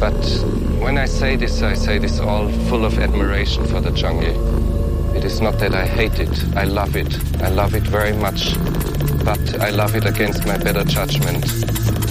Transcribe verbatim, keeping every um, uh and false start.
But when I say this, I say this all full of admiration for the jungle. It is not that I hate it. I love it. I love it very much. But I love it against my better judgment.